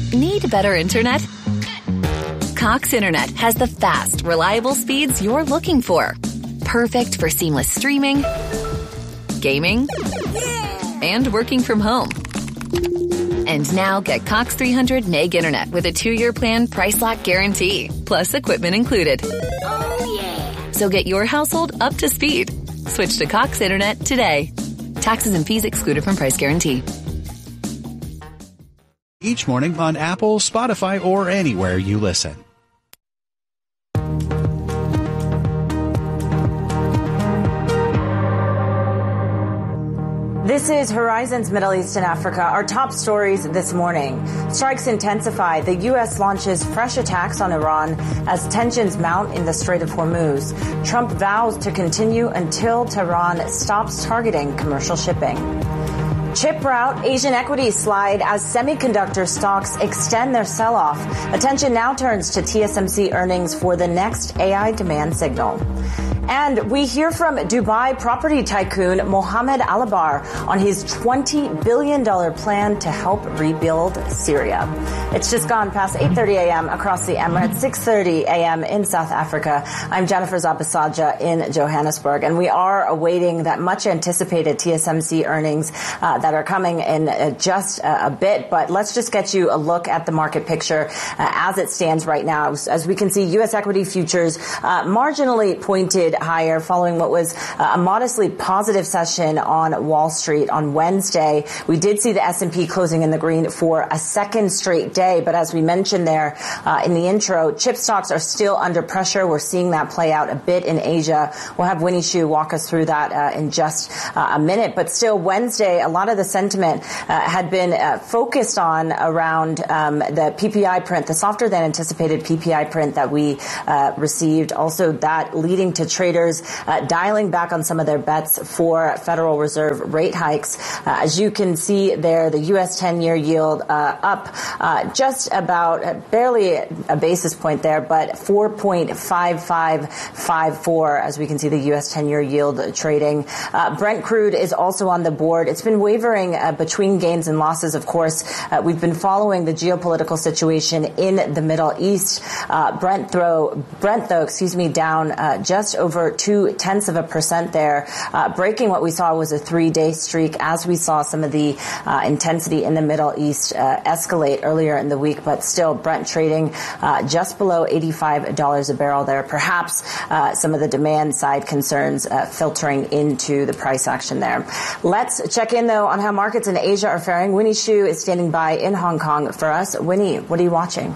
Need better internet? Cox Internet has the fast, reliable speeds you're looking for. Perfect for seamless streaming, gaming, and working from home. And now get Cox 300 meg internet with a 2-year plan price lock guarantee, plus equipment included. Oh, yeah. So get your household up to speed. Switch to Cox Internet today. Taxes and fees excluded from price guarantee. Each morning on Apple, Spotify, or anywhere you listen. This is Horizons Middle East and Africa. Our top stories this morning. Strikes intensify. The U.S. launches fresh attacks on Iran as tensions mount in the Strait of Hormuz. Trump vows to continue until Tehran stops targeting commercial shipping. Chip rout, Asian equities slide as semiconductor stocks extend their sell-off. Attention now turns to TSMC earnings for the next AI demand signal. And we hear from Dubai property tycoon Mohammed Alabar on his $20 billion plan to help rebuild Syria. It's just gone past 8:30 a.m. across the Emirates, 6:30 a.m. in South Africa. I'm Jennifer Zabasaja in Johannesburg, and we are awaiting that much anticipated TSMC earnings that are coming in just a bit. But let's just get you a look at the market picture as it stands right now. As we can see, U.S. equity futures marginally pointed higher following what was a modestly positive session on Wall Street on Wednesday. We did see the S&P closing in the green for a second straight day, but as we mentioned there in the intro, chip stocks are still under pressure. We're seeing that play out a bit in Asia. We'll have Winnie Xu walk us through that in just a minute, but still Wednesday, a lot of the sentiment had been focused on around the PPI print, the softer than anticipated PPI print that we received. Also that leading to traders dialing back on some of their bets for Federal Reserve rate hikes. As you can see there, the U.S. 10-year yield up just about barely a basis point there, but 4.5554 as we can see the U.S. 10-year yield trading. Brent crude is also on the board. It's been wavering between gains and losses, of course. We've been following the geopolitical situation in the Middle East. Brent though, down just over 0.2% there, breaking what we saw was a 3-day streak as we saw some of the intensity in the Middle East escalate earlier in the week, but still Brent trading just below $85 a barrel there. Perhaps some of the demand side concerns filtering into the price action there. Let's check in though on how markets in Asia are faring. Winnie Xu is standing by in Hong Kong for us. Winnie, what are you watching?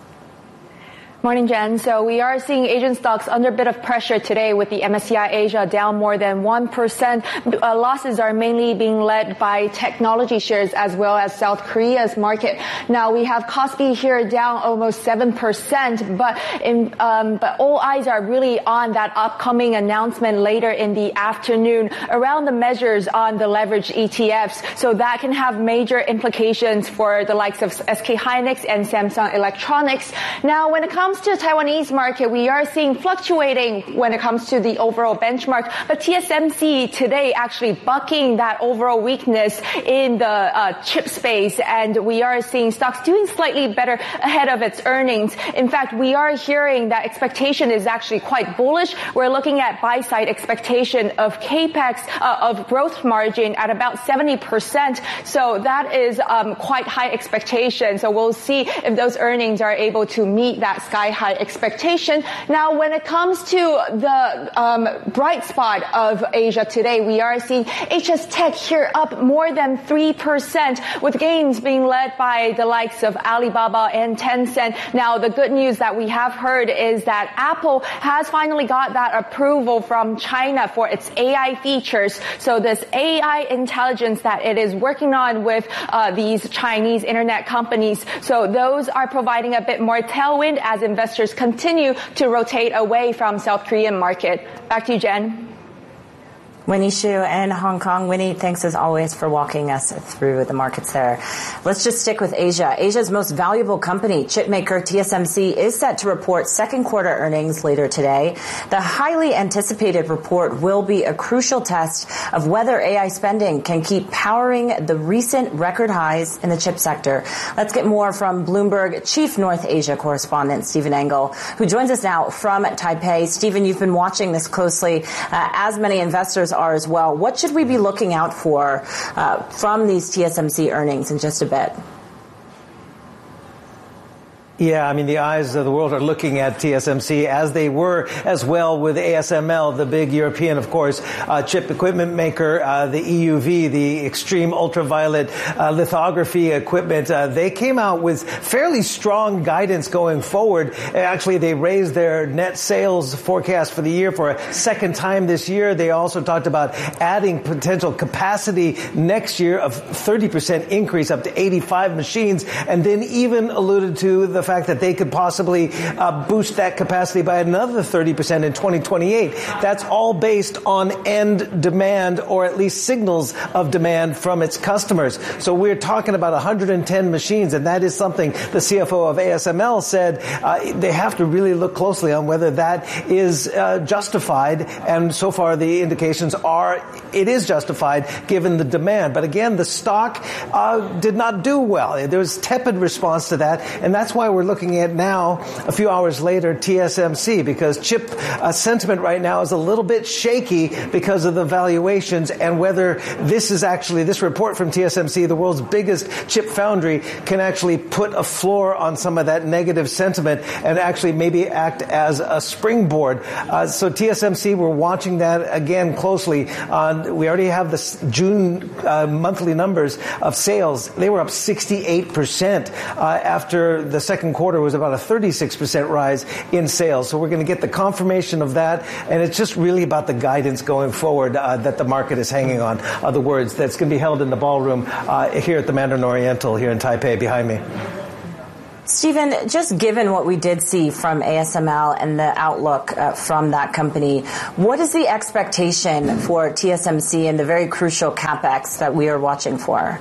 Morning, Jen. So we are seeing Asian stocks under a bit of pressure today with the MSCI Asia down more than 1%. Losses are mainly being led by technology shares as well as South Korea's market. Now we have Kospi here down almost 7%, but all eyes are really on that upcoming announcement later in the afternoon around the measures on the leveraged ETFs. So that can have major implications for the likes of SK Hynix and Samsung Electronics. Now when it comes to the Taiwanese market, we are seeing fluctuating when it comes to the overall benchmark, but TSMC today actually bucking that overall weakness in the chip space, and we are seeing stocks doing slightly better ahead of its earnings. In fact, we are hearing that expectation is actually quite bullish. We're looking at buy-side expectation of CAPEX, of growth margin at about 70%. So that is quite high expectation. So we'll see if those earnings are able to meet that sky-high expectation. Now, when it comes to the bright spot of Asia today, we are seeing HS Tech here up more than 3%, with gains being led by the likes of Alibaba and Tencent. Now, the good news that we have heard is that Apple has finally got that approval from China for its AI features. So this AI intelligence that it is working on with these Chinese internet companies. So those are providing a bit more tailwind as investors continue to rotate away from South Korean market. Back to you, Jen. Winnie Xu in Hong Kong. Winnie, thanks as always for walking us through the markets there. Let's just stick with Asia. Asia's most valuable company, chipmaker TSMC, is set to report second quarter earnings later today. The highly anticipated report will be a crucial test of whether AI spending can keep powering the recent record highs in the chip sector. Let's get more from Bloomberg Chief North Asia correspondent Stephen Engel, who joins us now from Taipei. Stephen, you've been watching this closely, as many investors are as well. What should we be looking out for from these TSMC earnings in just a bit? Yeah, I mean, the eyes of the world are looking at TSMC, as they were as well with ASML, the big European, of course, chip equipment maker, the EUV, the extreme ultraviolet lithography equipment. They came out with fairly strong guidance going forward. Actually, they raised their net sales forecast for the year for a second time this year. They also talked about adding potential capacity next year of 30% increase up to 85 machines, and then even alluded to the fact that they could possibly boost that capacity by another 30% in 2028. That's all based on end demand, or at least signals of demand from its customers. So we're talking about 110 machines, and that is something the CFO of ASML said they have to really look closely on whether that is justified, and so far the indications are it is justified given the demand. But again, the stock did not do well. There was tepid response to that, and that's why we're looking at now, a few hours later, TSMC, because chip sentiment right now is a little bit shaky because of the valuations, and whether this report from TSMC, the world's biggest chip foundry, can actually put a floor on some of that negative sentiment and actually maybe act as a springboard. So TSMC, we're watching that again closely. We already have the June monthly numbers of sales. They were up 68% after the second quarter was about a 36% rise in sales. So we're going to get the confirmation of that, and it's just really about the guidance going forward that the market is hanging on. The words that's going to be held in the ballroom here at the Mandarin Oriental here in Taipei behind me. Stephen, just given what we did see from ASML and the outlook from that company, what is the expectation for TSMC and the very crucial CapEx that we are watching for?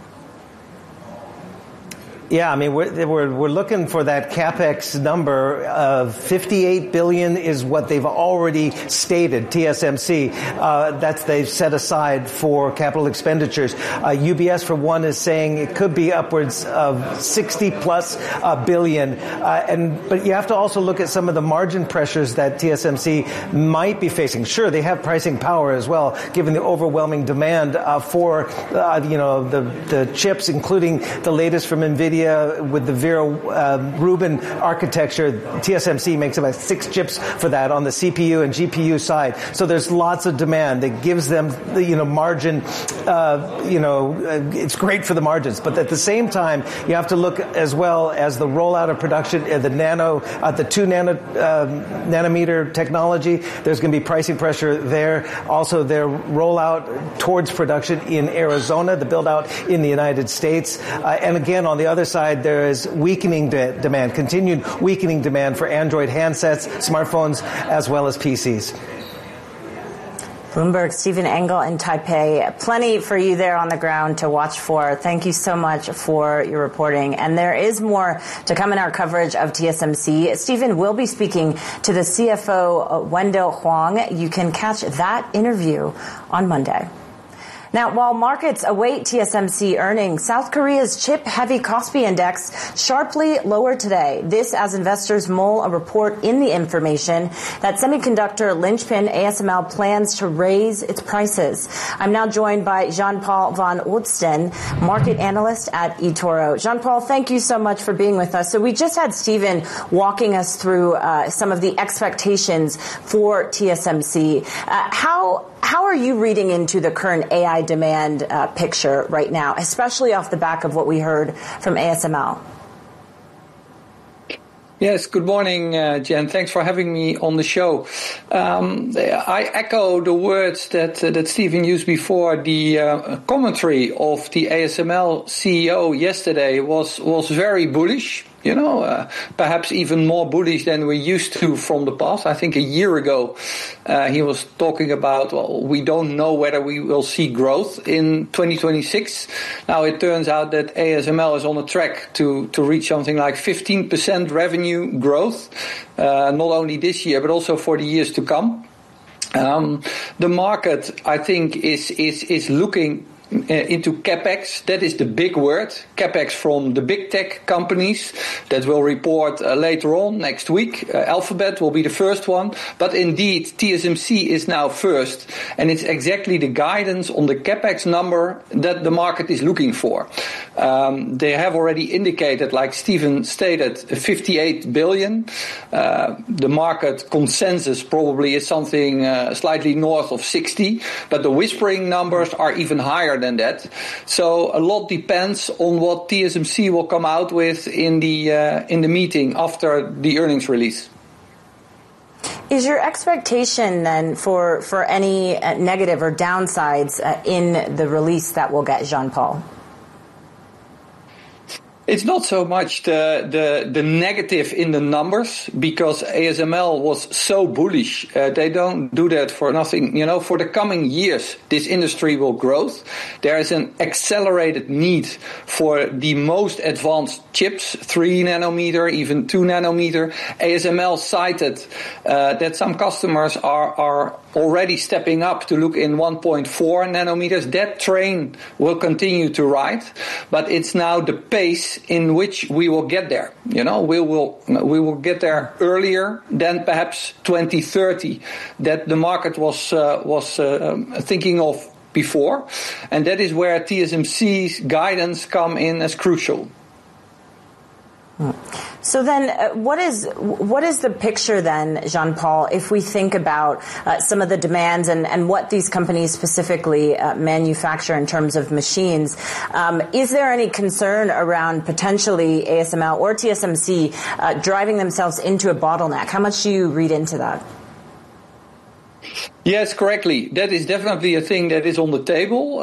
Yeah, I mean, we're looking for that CapEx number of 58 billion is what they've already stated, TSMC. They've set aside for capital expenditures. UBS, for one, is saying it could be upwards of 60 plus billion. But you have to also look at some of the margin pressures that TSMC might be facing. Sure, they have pricing power as well, given the overwhelming demand for the chips, including the latest from NVIDIA with the Vera Rubin architecture. TSMC makes about 6 chips for that on the CPU and GPU side. So there's lots of demand that gives them the margin. It's great for the margins, but at the same time, you have to look as well as the rollout of production, the 2 nanometer technology. There's going to be pricing pressure there. Also, their rollout towards production in Arizona, the build out in the United States, and again on the other side, there is weakening demand, continued weakening demand for Android handsets, smartphones, as well as PCs. Bloomberg, Stephen Engel in Taipei. Plenty for you there on the ground to watch for. Thank you so much for your reporting. And there is more to come in our coverage of TSMC. Stephen will be speaking to the CFO, Wendell Huang. You can catch that interview on Monday. Now, while markets await TSMC earnings, South Korea's chip-heavy Kospi index sharply lower today. This as investors mull a report in the information that semiconductor linchpin ASML plans to raise its prices. I'm now joined by Jean-Paul van Oudsten, market analyst at eToro. Jean-Paul, thank you so much for being with us. So we just had Stephen walking us through some of the expectations for TSMC. How are you reading into the current AI demand picture right now, especially off the back of what we heard from ASML? Yes, good morning, Jen. Thanks for having me on the show. I echo the words that Stephen used before. The commentary of the ASML CEO yesterday was very bullish. perhaps even more bullish than we're used to from the past. I think a year ago he was talking about, we don't know whether we will see growth in 2026. Now it turns out that ASML is on a track to reach something like 15% revenue growth, not only this year but also for the years to come. The market, I think, is looking into CapEx. That is the big word. CapEx from the big tech companies that will report later on next week. Alphabet will be the first one. But indeed, TSMC is now first. And it's exactly the guidance on the CapEx number that the market is looking for. They have already indicated, like Stephen stated, 58 billion. The market consensus probably is something slightly north of 60. But the whispering numbers are even higher than that. So a lot depends on what TSMC will come out with in the meeting after the earnings release. Is your expectation then for any negative or downsides in the release that we'll get, Jean-Paul? It's not so much the negative in the numbers, because ASML was so bullish. They don't do that for nothing. For the coming years, this industry will grow. There is an accelerated need for the most advanced chips, 3 nanometer, even 2 nanometer. ASML cited that some customers are already stepping up to look in 1.4 nanometers. That train will continue to ride, but it's now the pace in which we will get there. We will get there earlier than perhaps 2030 that the market was thinking of before, and that is where TSMC's guidance come in as crucial. So then, what is the picture then, Jean-Paul, if we think about some of the demands and what these companies specifically manufacture in terms of machines? Is there any concern around potentially ASML or TSMC driving themselves into a bottleneck? How much do you read into that? Yes, correctly. That is definitely a thing that is on the table.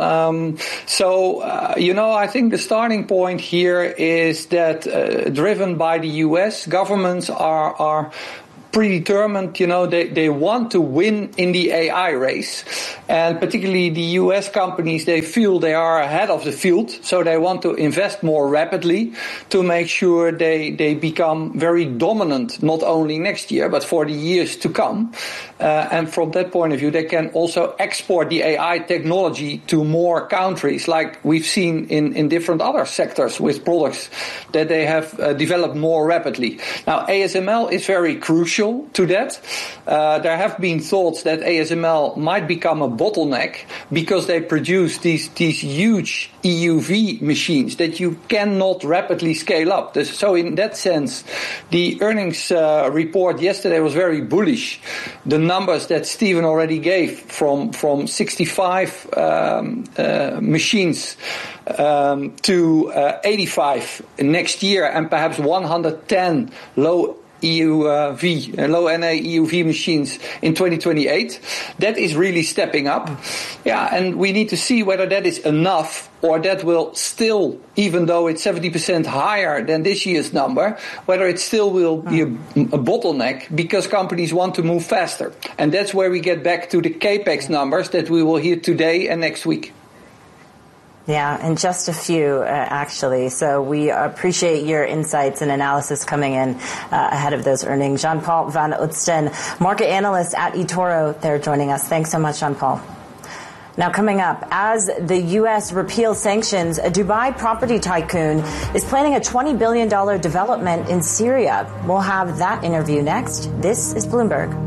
I think the starting point here is that driven by the US, governments are predetermined, they want to win in the AI race. And particularly the US companies, they feel they are ahead of the field. So they want to invest more rapidly to make sure they become very dominant, not only next year, but for the years to come. And from that point of view, they can also export the AI technology to more countries, like we've seen in different other sectors with products that they have developed more rapidly. Now, ASML is very crucial to that. There have been thoughts that ASML might become a bottleneck because they produce these huge EUV machines that you cannot rapidly scale up. So in that sense, the earnings report yesterday was very bullish. The numbers that Stephen already gave from 65 machines to 85 next year, and perhaps 110 low NA EUV machines in 2028. That is really stepping up. Yeah, and we need to see whether that is enough, or that will still, even though it's 70% higher than this year's number, whether it still will be a bottleneck because companies want to move faster. And that's where we get back to the CapEx numbers that we will hear today and next week. Yeah, and just a few, actually. So we appreciate your insights and analysis coming in ahead of those earnings. Jean-Paul van Ootsten, market analyst at eToro, they're joining us. Thanks so much, Jean-Paul. Now, coming up, as the U.S. repeals sanctions, a Dubai property tycoon is planning a $20 billion development in Syria. We'll have that interview next. This is Bloomberg.